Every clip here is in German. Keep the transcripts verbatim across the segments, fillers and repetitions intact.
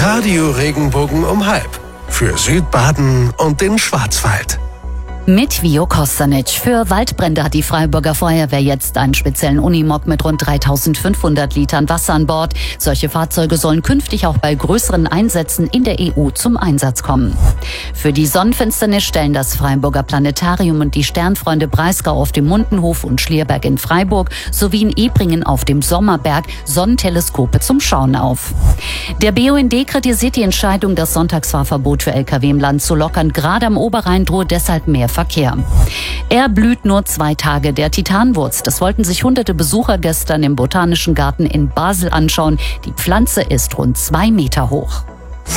Radio Regenbogen um halb. Für Südbaden und den Schwarzwald. Mit Vio Kostanic. Für Waldbrände hat die Freiburger Feuerwehr jetzt einen speziellen Unimog mit rund dreitausendfünfhundert Litern Wasser an Bord. Solche Fahrzeuge sollen künftig auch bei größeren Einsätzen in der E U zum Einsatz kommen. Für die Sonnenfinsternis stellen das Freiburger Planetarium und die Sternfreunde Breisgau auf dem Mundenhof und Schlierberg in Freiburg sowie in Ebringen auf dem Sommerberg Sonnenteleskope zum Schauen auf. Der B U N D kritisiert die Entscheidung, das Sonntagsfahrverbot für L K W im Land zu lockern. Gerade am Oberrhein droht deshalb mehr Verkehr. Er blüht nur zwei Tage, der Titanwurz. Das wollten sich hunderte Besucher gestern im Botanischen Garten in Basel anschauen. Die Pflanze ist rund zwei Meter hoch.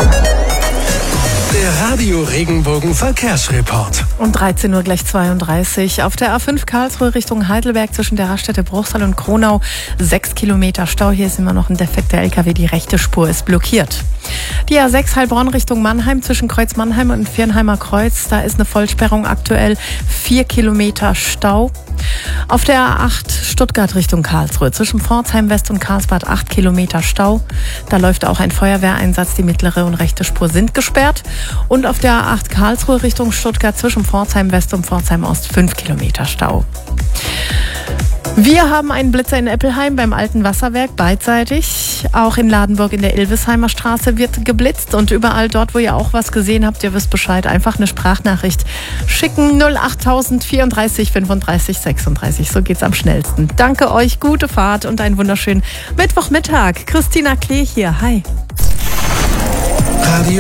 Der Radio Regenbogen Verkehrsreport. Um dreizehn Uhr gleich zweiunddreißig. Auf der A fünf Karlsruhe Richtung Heidelberg zwischen der Raststätte Bruchsal und Kronau. Sechs Kilometer Stau. Hier ist immer noch ein defekter L K W. Die rechte Spur ist blockiert. Die A sechs Heilbronn Richtung Mannheim zwischen Kreuz Mannheim und Viernheimer Kreuz. Da ist eine Vollsperrung aktuell. Vier Kilometer Stau. Auf der A acht Stuttgart Richtung Karlsruhe zwischen Pforzheim West und Karlsbad acht Kilometer Stau. Da läuft auch ein Feuerwehreinsatz. Die mittlere und rechte Spur sind gesperrt. Und auf der A acht Karlsruhe Richtung Stuttgart zwischen Pforzheim West und Pforzheim Ost fünf Kilometer Stau. Wir haben einen Blitzer in Eppelheim beim alten Wasserwerk beidseitig. Auch in Ladenburg in der Ilvesheimer Straße wird geblitzt. Und überall dort, wo ihr auch was gesehen habt, ihr wisst Bescheid, einfach eine Sprachnachricht schicken. null achttausend vierunddreißig fünfunddreißig sechsunddreißig. So geht's am schnellsten. Danke euch, gute Fahrt und einen wunderschönen Mittwochmittag. Christina Klee hier. Hi. Radio